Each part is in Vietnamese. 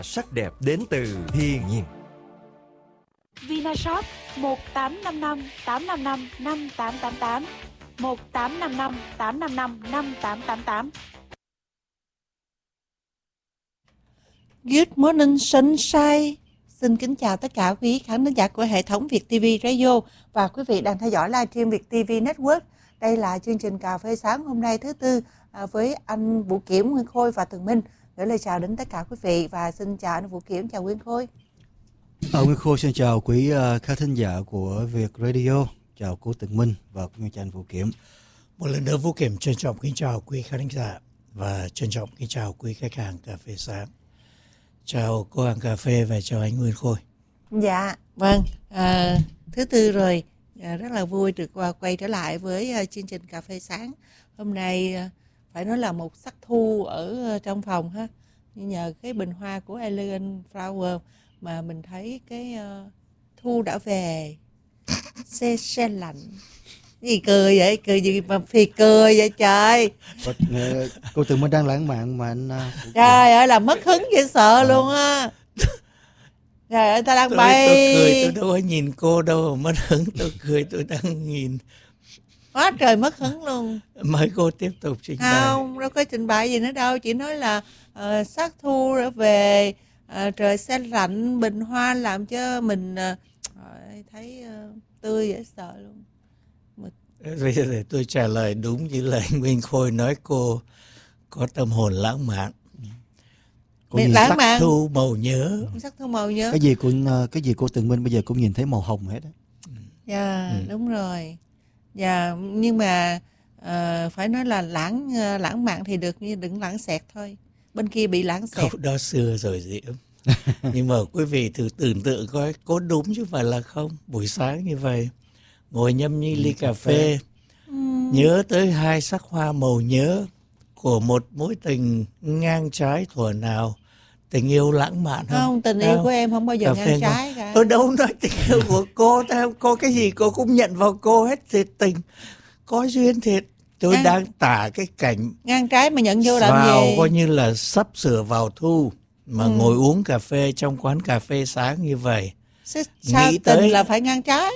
Sắc đẹp đến từ thiên nhiên. Vinashop 1855 855 5888 1855 855 5888. Good morning sunshine. Xin kính chào tất cả quý khán thính giả của hệ thống Việt TV Radio và quý vị đang theo dõi livestream Việt TV Network. Đây là chương trình cà phê sáng hôm nay thứ Tư với anh Vũ Kiểm, Nguyên Khôi và Tường Minh. Gửi lời chào đến tất cả quý vị và xin chào anh Vũ Kiểm, chào Nguyên Khôi. Nguyên Khôi xin chào quý khán thính giả của Việt Radio, chào cô Tường Minh và cũng như chào anh Vũ Kiểm. Một lần nữa Vũ Kiểm trân trọng kính chào quý khán thính giả và trân trọng kính chào quý khách hàng cà phê sáng. Chào cô hàng cà phê và chào anh Nguyên Khôi. Dạ, vâng, thứ Tư rồi, rất là vui được quay trở lại với chương trình cà phê sáng. Hôm nay phải nói là một sắc thu ở trong phòng ha. Nhờ cái bình hoa của Elegant Flower mà mình thấy cái thu đã về. Xe lạnh. Gì cười vậy? Cười gì mà phì cười vậy trời? Cô Tường Minh đang lãng mạn mà anh... Trời ơi là mất hứng dễ sợ luôn á. Trời ơi ta đang bay. Tôi cười tôi đâu có nhìn cô đâu mất hứng, tôi cười tôi đang nhìn. Quá trời mất hứng luôn. Mời cô tiếp tục trình bày. Không, đâu có trình bày gì nữa đâu. Chỉ nói là sắc thu đã về, trời se lạnh, bình hoa làm cho mình thấy tươi dễ sợ luôn. Bây giờ để tôi trả lời đúng như là anh Nguyên Khôi nói, cô có tâm hồn lãng mạn. Lãng mạn. Sắc thu màu nhớ. Sắc thu màu nhớ. Cái gì cô Tường Minh bây giờ cũng nhìn thấy màu hồng hết đấy. Dạ, đúng rồi. Dạ, nhưng mà phải nói là lãng mạn thì được, nhưng đừng lãng xẹt thôi. Bên kia bị lãng xẹt. Câu đó xưa rồi Diễm. Nhưng mà quý vị thử tưởng tượng coi, có đúng chứ phải là không. Buổi sáng như vậy, ngồi nhâm nhi ly cà phê, nhớ tới hai sắc hoa màu nhớ của một mối tình ngang trái thuở nào. Tình yêu lãng mạn không? Không, tình yêu của em không bao giờ ngang trái cả. Tôi đâu nói tình yêu của cô, cô cái gì cô cũng nhận vào cô hết, thiệt tình. Có duyên thiệt. Tôi đang tả cái cảnh ngang trái mà nhận vô làm vào gì? Coi như là sắp sửa vào thu mà ngồi uống cà phê trong quán cà phê sáng như vậy. Sao tình tới... là phải ngang trái?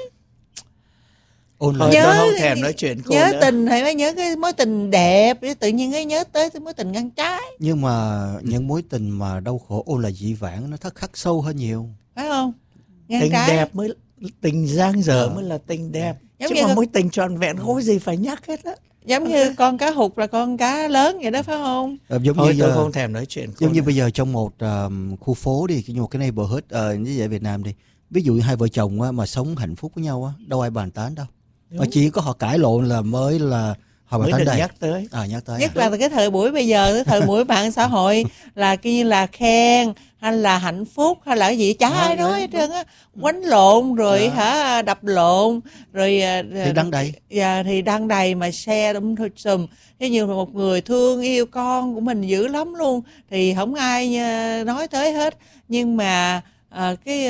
Thôi tôi không thèm nói chuyện cô nhớ nữa. Tình phải nhớ cái mối tình đẹp, tự nhiên cái nhớ tới mối tình ngang trái. Nhưng mà những mối tình mà đau khổ ôn là dĩ vãng, nó khắc sâu hơn nhiều, phải không? Ngang tình trái. Đẹp mới tình giang dở mới là tình đẹp. Giống chứ mà mối tình trọn vẹn không có gì phải nhắc hết á. Giống như con cá hụt là con cá lớn vậy đó, phải không? Giống thôi như tôi không thèm nói chuyện. Giống như bây giờ trong một khu phố đi, một cái neighborhood như vậy Việt Nam đi, ví dụ hai vợ chồng mà sống hạnh phúc với nhau á, đâu ai bàn tán đâu. Mà chỉ có họ cãi lộn là mới là họ bàn tán đây. Nhắc tới. Nhất là cái thời buổi bây giờ, cái thời buổi mạng xã hội là kia như là khen hay là hạnh phúc hay là cái gì chả ai nói hết trơn á, quánh lộn rồi đập lộn rồi thì đăng đầy. Dạ thì đăng đầy mà share đúng thôi sùm. Thế như một người thương yêu con của mình dữ lắm luôn thì không ai nói tới hết, nhưng mà cái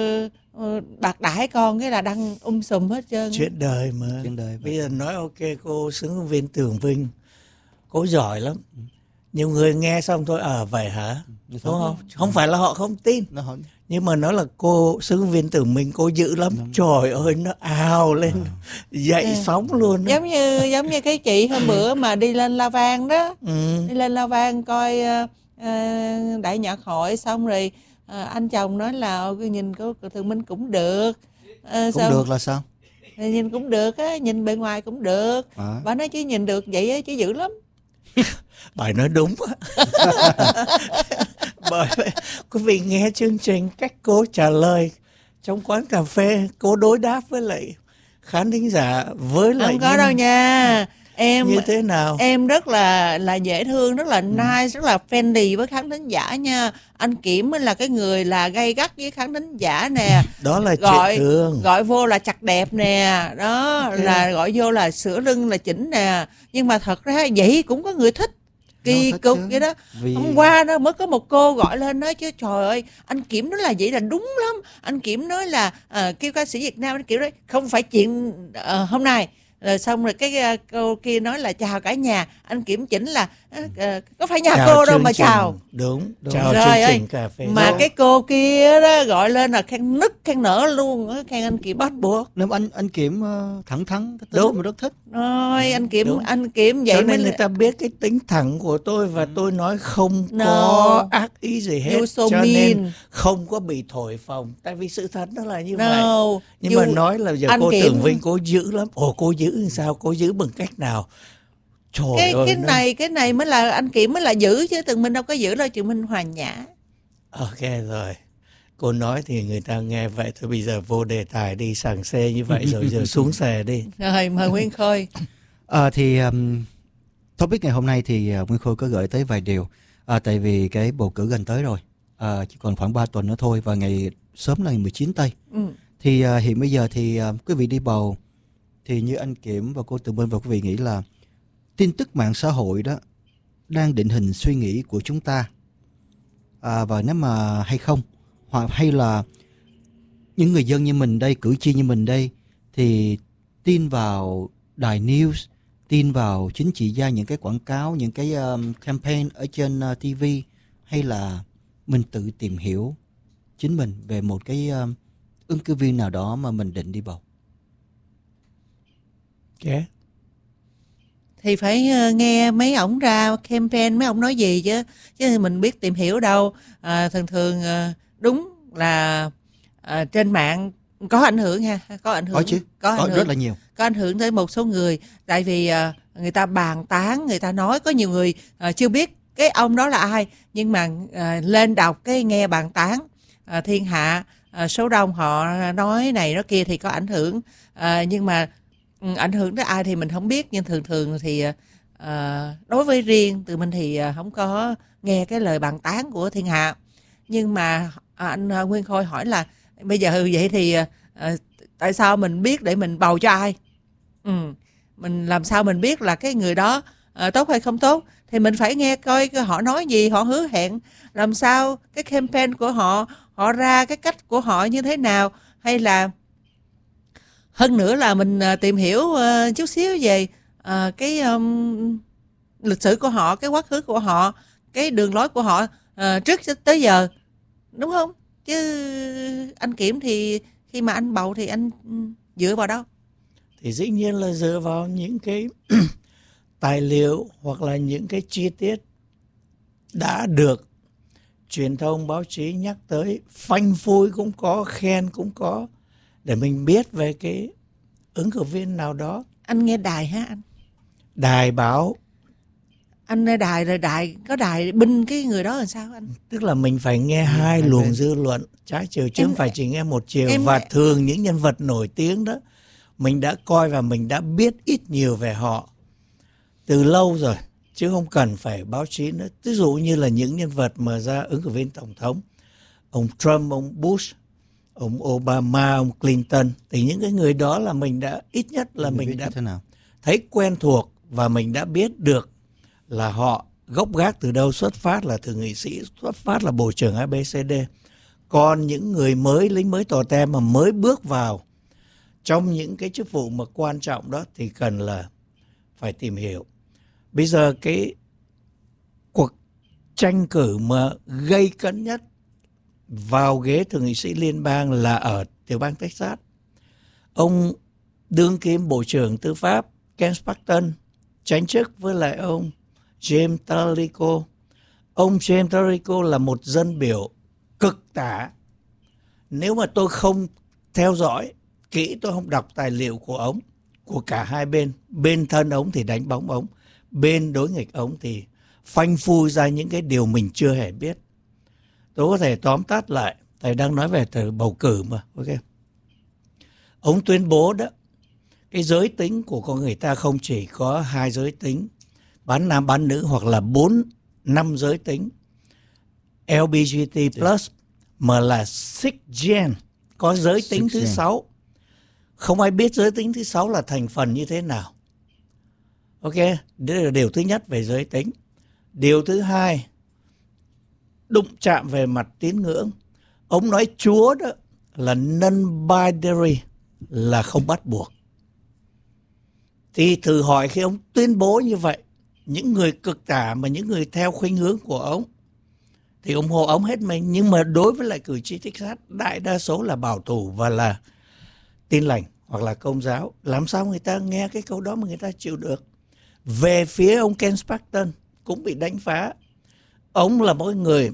bạc đãi con cái là đăng sùm hết trơn. Chuyện đời mà. Bây giờ nói ok cô xứng ứng viên Tường Vinh, cô giỏi lắm. Nhiều người nghe xong thôi vậy hả? Đúng không? Không phải là họ không tin. Nhưng mà nó là cô xứng ứng viên Tường Vinh, cô dữ lắm. Trời ơi nó ào lên dậy sóng luôn đó. Giống như cái chị hôm bữa mà đi lên La Vang đó. Đi lên La Vang coi đại nhạc hội xong rồi anh chồng nói là nhìn cô Tường Minh cũng được. Cũng được là sao? Nhìn cũng được á, nhìn bề ngoài cũng được. Bà nói chứ nhìn được vậy á chứ dữ lắm. Bà nói đúng á. Bởi vậy quý vị nghe chương trình cách cô trả lời trong quán cà phê, cô đối đáp với lại khán thính giả với lại không có đâu nha. Em như thế nào? Em rất là dễ thương, rất là nice, rất là friendly với khán thính giả nha. Anh Kiểm là cái người là gay gắt với khán thính giả nè. Đó là chuyện thường. Gọi vô là chặt đẹp nè. Đó là gọi vô là sửa lưng là chỉnh nè. Nhưng mà thật ra vậy cũng có người thích. Kỳ cục vậy đó. Hôm qua đó mới có một cô gọi lên nói chứ trời ơi anh Kiểm nói là vậy là đúng lắm. Anh Kiểm nói là kêu ca sĩ Việt Nam, anh Kiểm nói không phải chuyện hôm nay. Rồi xong rồi cái cô kia nói là chào cả nhà, anh Kiểm chỉnh là Có phải nhà cô đâu mà chào. Đúng. Chào rồi chương trình cà phê. Mà cái cô kia đó gọi lên là khen nức khen nở luôn, khen anh Kiểm bắt buộc. Nếu anh Kiểm thẳng thắn cái tính mà rất thích. Rồi anh Kiểm vậy cho nên người ta biết cái tính thẳng của tôi và tôi nói không có ác ý gì hết, cho nên không có bị thổi phồng. Tại vì sự thật nó là như vậy. Nhưng mà nói là giờ cô Tường Vinh cô dữ lắm. Cô dữ sao? Cô dữ bằng cách nào? Cái này mới là anh Kiểm mới là dữ chứ Tường Minh đâu có dữ đâu, Tường Minh hòa nhã. Ok rồi. Cô nói thì người ta nghe vậy thôi, bây giờ vô đề tài đi, sảng xe như vậy rồi, giờ xuống xe đi. Rồi mời Nguyên Khôi. Topic ngày hôm nay thì Nguyên Khôi có gửi tới vài điều. Tại vì cái bầu cử gần tới rồi, chỉ còn khoảng 3 tuần nữa thôi, và ngày sớm là ngày 19 tây. Thì hiện bây giờ thì quý vị đi bầu, thì như anh Kiểm và cô Tường Minh và quý vị nghĩ là tin tức mạng xã hội đó đang định hình suy nghĩ của chúng ta, và nếu mà hay không, hoặc hay là những người dân như mình đây, cử tri như mình đây, thì tin vào đài news, tin vào chính trị gia, những cái quảng cáo, những cái campaign ở trên TV, hay là mình tự tìm hiểu chính mình về một cái ứng cử viên nào đó mà mình định đi bầu? Thì phải nghe mấy ổng ra campaign, mấy ổng nói gì chứ mình biết tìm hiểu đâu. Thường đúng là trên mạng có ảnh hưởng ha, có ảnh hưởng. Có chứ, có rất là nhiều. Có ảnh hưởng tới một số người, tại vì người ta bàn tán, người ta nói, có nhiều người chưa biết cái ông đó là ai, nhưng mà lên đọc cái nghe bàn tán, thiên hạ số đông họ nói này nói kia thì có ảnh hưởng. Nhưng mà ảnh hưởng tới ai thì mình không biết, nhưng thường thì đối với riêng tụi mình thì không có nghe cái lời bàn tán của thiên hạ. Nhưng mà anh Nguyên Khôi hỏi là bây giờ vậy thì tại sao mình biết để mình bầu cho ai? Mình làm sao mình biết là cái người đó tốt hay không tốt? Thì mình phải nghe coi họ nói gì, họ hứa hẹn làm sao, cái campaign của họ ra cái cách của họ như thế nào, hay là hơn nữa là mình tìm hiểu chút xíu về cái lịch sử của họ, cái quá khứ của họ, cái đường lối của họ trước tới giờ, đúng không? Chứ anh Kiểm thì khi mà anh bầu thì anh dựa vào đâu? Thì dĩ nhiên là dựa vào những cái tài liệu hoặc là những cái chi tiết đã được truyền thông báo chí nhắc tới, phanh phui cũng có, khen cũng có, để mình biết về cái ứng cử viên nào đó. Anh nghe đài hả anh? Đài báo. Anh nghe đài rồi có đài binh cái người đó làm sao anh? Tức là mình phải nghe hai luồng dư luận trái chiều, chứ không phải chỉ nghe một chiều. Và thường những nhân vật nổi tiếng đó mình đã coi và mình đã biết ít nhiều về họ từ lâu rồi, chứ không cần phải báo chí nữa. Ví dụ như là những nhân vật mà ra ứng cử viên tổng thống, ông Trump, ông Bush, ông Obama, ông Clinton, thì những cái người đó là mình đã ít nhất là mình đã thấy quen thuộc, và mình đã biết được là họ gốc gác từ đâu, xuất phát là thượng nghị sĩ, xuất phát là bộ trưởng ABCD. Còn những người mới, lính mới tò te mà mới bước vào trong những cái chức vụ mà quan trọng đó thì cần là phải tìm hiểu. Bây giờ cái cuộc tranh cử mà gây cấn nhất vào ghế thượng nghị sĩ liên bang là ở tiểu bang Texas. Ông đương kim bộ trưởng tư pháp Ken Paxton tranh chức với lại ông James Talarico. Ông James Talarico là một dân biểu cực tả. Nếu mà tôi không theo dõi kỹ, tôi không đọc tài liệu của ông, của cả hai bên, bên thân ông thì đánh bóng ông, bên đối nghịch ông thì phanh phui ra những cái điều mình chưa hề biết. Tôi có thể tóm tắt lại, thầy đang nói về bầu cử mà. Ok. Ông tuyên bố đó, cái giới tính của con người ta không chỉ có 2 giới tính, bán nam bán nữ, hoặc là 4-5 giới tính LGBT+, mà là six gen, có giới tính thứ 6. Không ai biết giới tính thứ 6 là thành phần như thế nào. Ok, đây là điều thứ nhất về giới tính. Điều thứ hai, đụng chạm về mặt tín ngưỡng. Ông nói Chúa đó là non-binary, là không bắt buộc. Thì thử hỏi khi ông tuyên bố như vậy những người cực tả mà những người theo khuynh hướng của ông thì ủng hộ ông hết mình. Nhưng mà đối với lại cử tri Texas, đại đa số là bảo thủ và là Tin Lành hoặc là Công giáo. Làm sao người ta nghe cái câu đó mà người ta chịu được? Về phía ông Ken Paxton cũng bị đánh phá. Ông là một người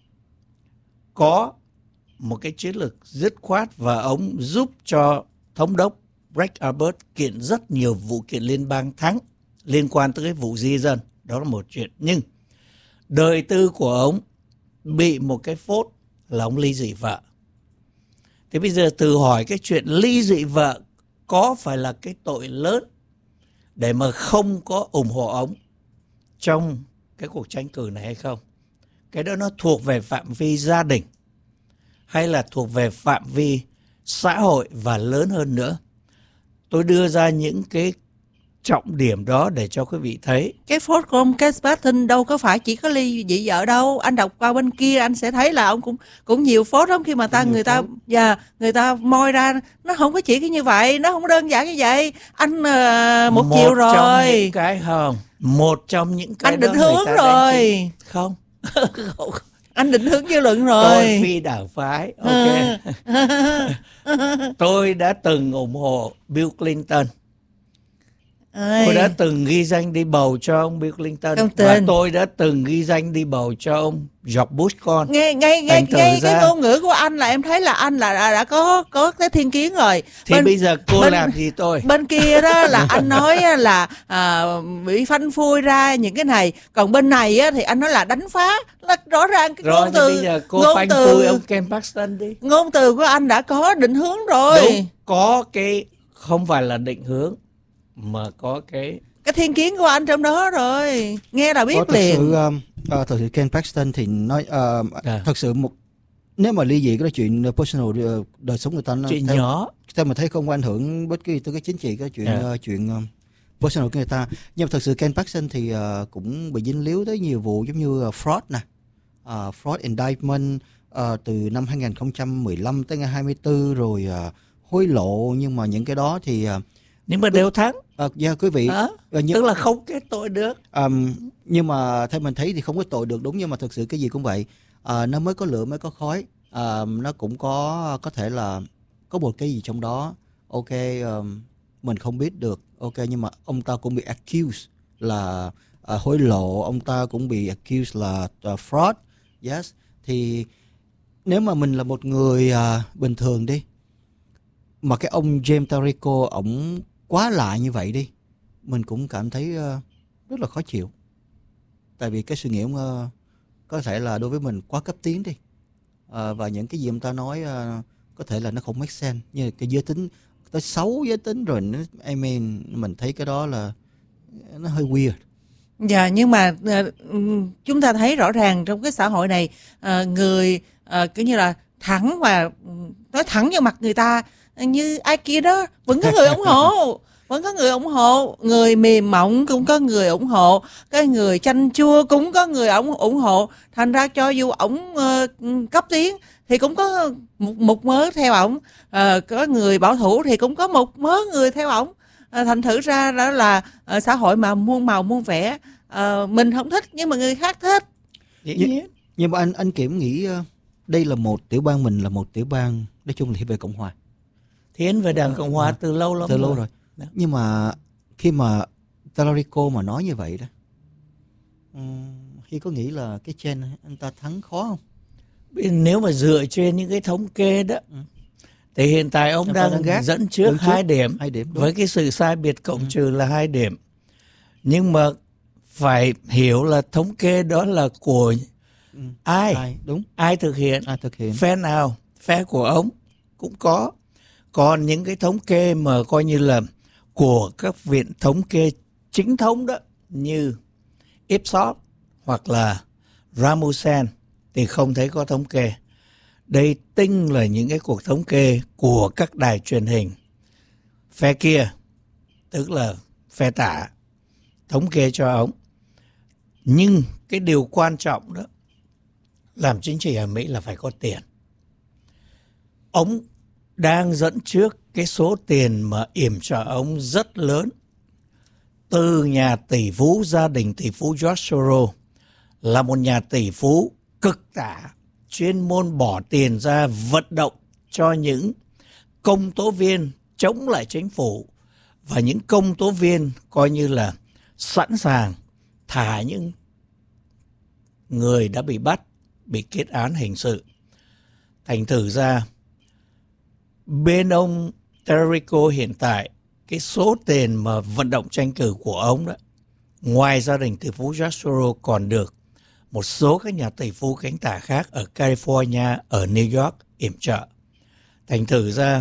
có một cái chiến lược dứt khoát và ông giúp cho thống đốc Greg Abbott kiện rất nhiều vụ kiện liên bang thắng liên quan tới cái vụ di dân. Đó là một chuyện. Nhưng đời tư của ông bị một cái phốt là ông ly dị vợ. Thế bây giờ thử hỏi cái chuyện ly dị vợ có phải là cái tội lớn để mà không có ủng hộ ông trong cái cuộc tranh cử này hay không? Cái đó nó thuộc về phạm vi gia đình hay là thuộc về phạm vi xã hội và lớn hơn nữa? Tôi đưa ra những cái trọng điểm đó để cho quý vị thấy. Cái phốt của ông Ken Paxton đâu có phải chỉ có ly dị vợ đâu. Anh đọc qua bên kia anh sẽ thấy là ông cũng nhiều phốt lắm. Khi mà người ta moi ra, nó không có chỉ cái như vậy, nó không đơn giản như vậy. Anh một chiều rồi. Trong những cái một trong những cái anh định hướng rồi. Không. Anh định hướng dư luận rồi. Tôi phi đảng phái. Ok. Tôi đã từng ủng hộ Bill Clinton. Tôi đã từng ghi danh đi bầu cho ông Bill Clinton. Và tôi đã từng ghi danh đi bầu cho ông George Bush con. Ngay cái ngôn ngữ của anh là em thấy là anh đã có cái thiên kiến rồi. Thì bây giờ cô làm gì tôi? Bên kia đó là anh nói là bị phanh phui ra những cái này. Còn bên này á, thì anh nói là đánh phá. Là rõ ràng cái ngôn từ. Bây giờ cô phanh phui ông Ken Paxton đi. Ngôn từ của anh đã có định hướng rồi. Đúng, có cái không phải là định hướng mà có cái thiên kiến của anh trong đó rồi, nghe là biết liền. Thật sự Ken Paxton thì nói thật sự nếu mà ly dị cái chuyện personal đời sống người ta chuyện nhỏ, ta mà thấy không ảnh hưởng bất kỳ tới cái chính trị cái chuyện personal của người ta. Nhưng mà thật sự Ken Paxton thì cũng bị dính líu tới nhiều vụ giống như fraud nè, fraud indictment từ năm 2015 tới ngày 24 rồi hối lộ, nhưng mà những cái đó thì nhưng mà đều thắng. Quý vị. Tức là không kết tội được. Nhưng mà theo mình thấy thì không có tội được, đúng. Nhưng mà thực sự cái gì cũng vậy. Nó mới có lửa mới có khói. Nó cũng có thể là có một cái gì trong đó. Ok, mình không biết được. Ok, nhưng mà ông ta cũng bị accused là hối lộ. Ông ta cũng bị accused là fraud. Yes. Thì nếu mà mình là một người bình thường đi, mà cái ông James Tarico ổng quá lạ như vậy đi, mình cũng cảm thấy rất là khó chịu. Tại vì cái suy nghĩ ông có thể là đối với mình quá cấp tiến đi, và những cái gì ông ta nói có thể là nó không make sense, như cái giới tính tới 6 giới tính rồi nó, mình thấy cái đó là nó hơi weird. Dạ, nhưng mà chúng ta thấy rõ ràng trong cái xã hội này, người kiểu như là thẳng và nói thẳng vào mặt người ta như ai kia đó vẫn có người ủng hộ. Vẫn có người ủng hộ, người mềm mỏng cũng có người ủng hộ, cái người chanh chua cũng có người ủng hộ. Thành ra cho dù ổng cấp tiến thì cũng có một mớ theo ổng, có người bảo thủ thì cũng có một mớ người theo ổng. Thành thử ra đó là xã hội mà muôn màu muôn vẻ, mình không thích nhưng mà người khác thích. Nhưng mà anh Kiểm nghĩ đây là một tiểu bang, mình là một tiểu bang nói chung là về Cộng hòa, thiên về Đảng Cộng hòa từ lâu lắm rồi. Nhưng mà khi mà Tallarico mà nói như vậy đó, Khi có nghĩ là cái trên anh ta thắng khó không? Nếu mà dựa trên những cái thống kê đó, thì hiện tại ông đang dẫn trước 2 điểm, với cái sự sai biệt cộng trừ là 2 điểm. Nhưng mà phải hiểu là thống kê đó là của ai? Đúng. Ai thực hiện? Phe nào? Phe của ông cũng có. Còn những cái thống kê mà coi như là của các viện thống kê chính thống đó, như Ipsos hoặc là Rasmussen, thì không thấy có thống kê. Đây tinh là những cái cuộc thống kê của các đài truyền hình. Phe kia, tức là phe tả, thống kê cho ông. Nhưng cái điều quan trọng đó, làm chính trị ở Mỹ là phải có tiền. Ông đang dẫn trước cái số tiền mà yểm trợ ông rất lớn. từ nhà tỷ phú, gia đình tỷ phú George Soros là một nhà tỷ phú cực tả, chuyên môn bỏ tiền ra vận động cho những công tố viên chống lại chính phủ, và những công tố viên coi như là sẵn sàng thả những người đã bị bắt, bị kết án hình sự. Thành thử ra bên ông Tallarico hiện tại, cái số tiền mà vận động tranh cử của ông đó, ngoài gia đình tỷ phú George Soros còn được một số các nhà tỷ phú cánh tả khác ở California, ở New York yểm trợ. Thành thử ra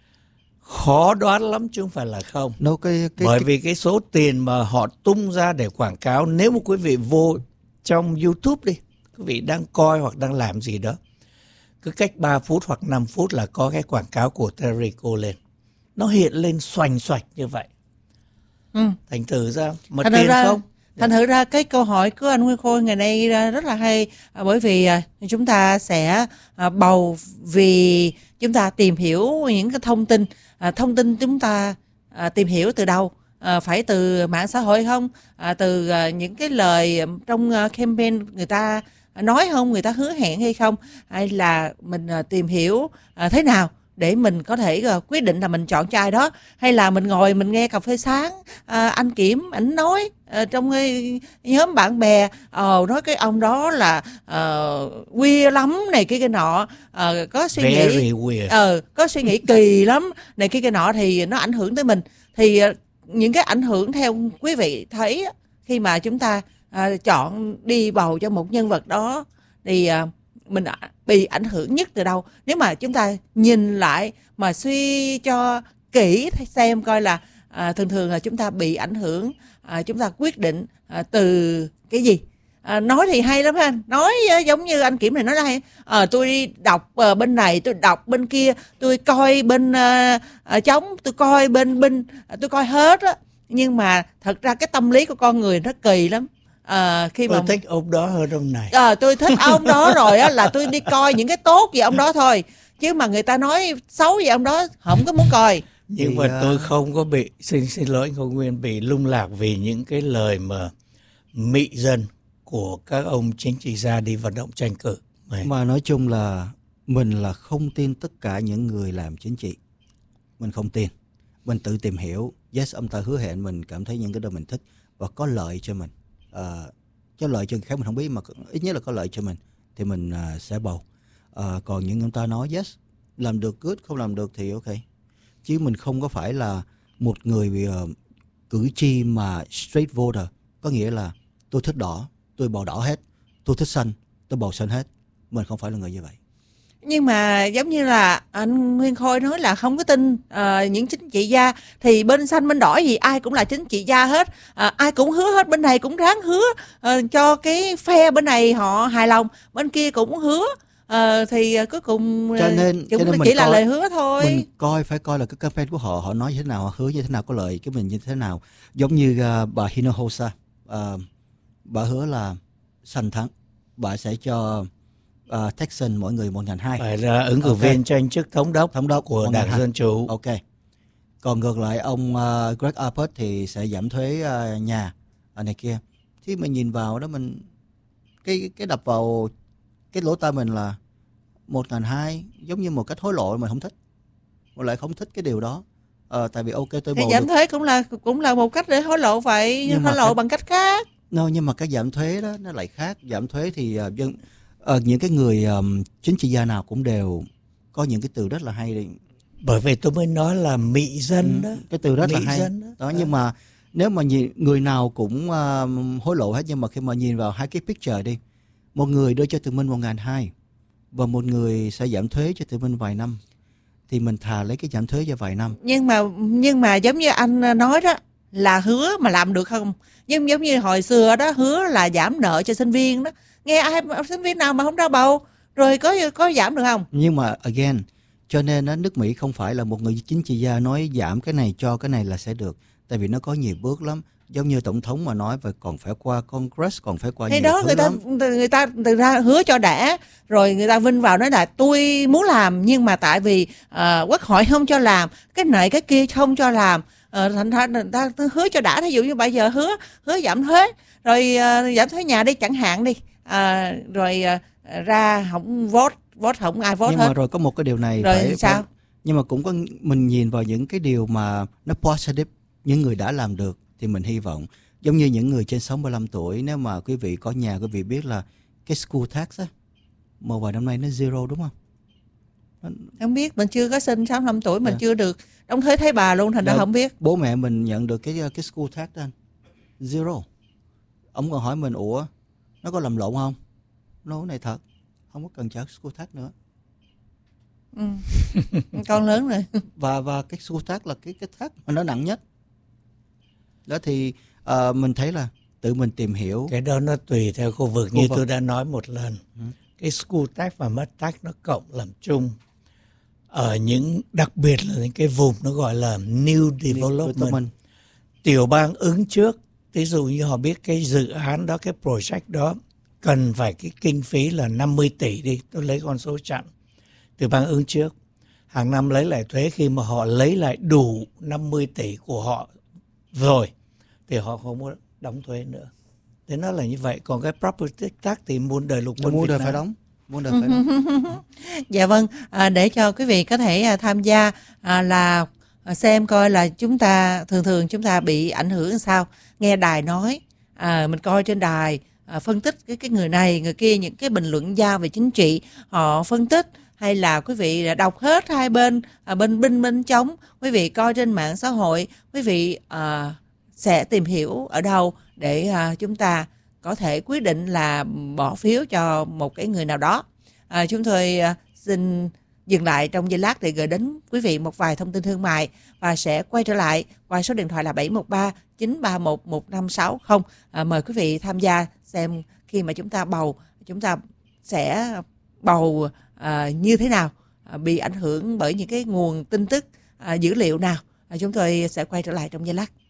khó đoán lắm chứ không phải là không. Bởi vì cái số tiền mà họ tung ra để quảng cáo, nếu mà quý vị vô trong YouTube đi, quý vị đang coi hoặc đang làm gì đó, cứ cách 3 phút hoặc 5 phút là có cái quảng cáo của Tallarico lên. Nó hiện lên xoành xoạch như vậy. Thành thử ra mà tiền không. Thành thử ra cái câu hỏi của anh Nguyên Khôi ngày nay rất là hay, bởi vì chúng ta sẽ bầu vì chúng ta tìm hiểu những cái thông tin chúng ta tìm hiểu từ đâu, phải từ mạng xã hội không, từ những cái lời trong campaign người ta nói không, người ta hứa hẹn hay không, hay là mình tìm hiểu thế nào để mình có thể quyết định là mình chọn cho ai đó, hay là mình ngồi mình nghe cà phê sáng, anh Kiểm ảnh nói trong nhóm bạn bè, nói cái ông đó là weird lắm này cái nọ, có suy nghĩ có suy nghĩ kỳ lắm này cái nọ, thì nó ảnh hưởng tới mình. Thì những cái ảnh hưởng theo quý vị thấy khi mà chúng ta chọn đi bầu cho một nhân vật đó thì mình bị ảnh hưởng nhất từ đâu? Nếu mà chúng ta nhìn lại mà suy cho kỹ xem coi là thường là chúng ta bị ảnh hưởng, chúng ta quyết định từ cái gì? Nói thì hay lắm anh, nói giống như anh Kiểm này nói là hay. Tôi đọc bên này, tôi đọc bên kia, tôi coi bên chống, tôi coi bên binh, tôi coi hết á. Nhưng mà thật ra cái tâm lý của con người nó kỳ lắm. Khi tôi thích ông đó hơn ông này. Tôi thích ông đó rồi á, là tôi đi coi những cái tốt về ông đó thôi, chứ mà người ta nói xấu về ông đó không có muốn coi. Nhưng mà tôi không có bị xin lỗi Ngô Nguyên, bị lung lạc vì những cái lời mà mị dân của các ông chính trị gia đi vận động tranh cử. Mà nói chung là mình là không tin tất cả những người làm chính trị. Mình không tin. Mình tự tìm hiểu. Yes, ông ta hứa hẹn mình cảm thấy những cái đó mình thích và có lợi cho mình. Có lợi cho người khác mình không biết, mà ít nhất là có lợi cho mình thì mình sẽ bầu. Còn những người ta nói yes, làm được good, không làm được thì ok. Chứ mình không có phải là một người cử tri mà straight voter, có nghĩa là tôi thích đỏ, tôi bầu đỏ hết, tôi thích xanh, tôi bầu xanh hết. Mình không phải là người như vậy. Nhưng mà giống như là anh Nguyên Khôi nói là không có tin những chính trị gia, thì bên xanh bên đỏ gì ai cũng là chính trị gia hết, ai cũng hứa hết, bên này cũng ráng hứa cho cái phe bên này họ hài lòng, bên kia cũng hứa, thì cuối cùng cho nên chỉ là lời hứa thôi. Mình phải coi là cái campaign của họ nói như thế nào, họ hứa như thế nào, có lợi cái mình như thế nào. Giống như bà Hinojosa, bà hứa là xanh thắng, bà sẽ cho Texan mỗi người 1.200. Phải là ứng cử viên tranh chức thống đốc của Đảng Dân Chủ. Ok. Còn ngược lại ông Greg Abbott thì sẽ giảm thuế nhà này kia. Thì mình nhìn vào đó, mình cái đập vào cái lỗ tai mình là 1.200 giống như một cách hối lộ, mình không thích. Mình lại không thích cái điều đó. Tại vì ok tôi bầu giảm thuế cũng là một cách để hối lộ vậy, nhưng hối lộ bằng cách khác. Nhưng mà cái giảm thuế đó nó lại khác. Giảm thuế thì những cái người chính trị gia nào cũng đều có những cái từ rất là hay. Bởi vì tôi mới nói là mị dân đó. Cái từ rất là hay đó. Nhưng mà nếu mà người nào cũng hối lộ hết, nhưng mà khi mà nhìn vào hai cái picture đi, một người đưa cho tụi mình 1.200 và một người sẽ giảm thuế cho tụi mình vài năm, thì mình thà lấy cái giảm thuế cho vài năm. Nhưng mà giống như anh nói đó, là hứa mà làm được không? Nhưng giống như hồi xưa đó, hứa là giảm nợ cho sinh viên đó, nghe ai sinh viên nào mà không ra bầu, rồi có giảm được không? Nhưng mà again, cho nên nước Mỹ không phải là một người chính trị gia nói giảm cái này cho cái này là sẽ được, tại vì nó có nhiều bước lắm. Giống như tổng thống mà nói và còn phải qua Congress, còn phải qua nhiều đó, thứ lắm. người ta hứa cho đã, rồi người ta vinh vào nói là tôi muốn làm, nhưng mà tại vì quốc hội không cho làm, cái này cái kia không cho làm, thành ra người ta hứa cho đã. Thí dụ như bây giờ hứa giảm thuế, rồi giảm thuế nhà đi chẳng hạn đi, rồi ra không vote không ai vote hết. Nhưng mà rồi có một cái điều này rồi phải, sao? Nhưng mà cũng có, mình nhìn vào những cái điều mà nó positive, những người đã làm được thì mình hy vọng. Giống như những người trên 65 tuổi, nếu mà quý vị có nhà, quý vị biết là cái school tax á, một vài năm nay nó zero đúng không? Không biết, mình chưa có sinh 65 tuổi, mình chưa được đóng thuế thấy bà luôn, thành ra không biết. Bố mẹ mình nhận được cái school tax đó anh, zero. Ông còn hỏi mình, ủa nó có làm lộn không? Nó này thật, không có cần trả school tax nữa. Con lớn rồi. Và cái school tax là cái tax mà nó nặng nhất. Đó thì mình thấy là tự mình tìm hiểu. Cái đó nó tùy theo khu vực, như tôi đã nói một lần. Cái school tax và mất tax nó cộng làm chung. Ở những, đặc biệt là những cái vùng nó gọi là new development. Tiểu bang ứng trước, ví dụ như họ biết cái dự án đó, cái project đó cần phải cái kinh phí là 50 tỷ đi, tôi lấy con số chẵn. Tiểu bang ứng trước, hàng năm lấy lại thuế, khi mà họ lấy lại đủ 50 tỷ của họ rồi thì họ không có đóng thuế nữa. Thế nó là như vậy. Còn cái property tax thì muôn đời lục quân Việt Nam phải đóng. Dạ vâng, để cho quý vị có thể tham gia là xem coi là chúng ta thường chúng ta bị ảnh hưởng sao. Nghe đài nói, mình coi trên đài phân tích cái người này người kia, những cái bình luận gia về chính trị họ phân tích, hay là quý vị đọc hết hai bên, bên chống, quý vị coi trên mạng xã hội, quý vị sẽ tìm hiểu ở đâu để chúng ta có thể quyết định là bỏ phiếu cho một cái người nào đó. Chúng tôi xin dừng lại trong giây lát để gửi đến quý vị một vài thông tin thương mại và sẽ quay trở lại qua số điện thoại là 713 931 1560. Mời quý vị tham gia xem khi mà chúng ta sẽ bầu như thế nào, bị ảnh hưởng bởi những cái nguồn tin tức, dữ liệu nào. Chúng tôi sẽ quay trở lại trong giây lát.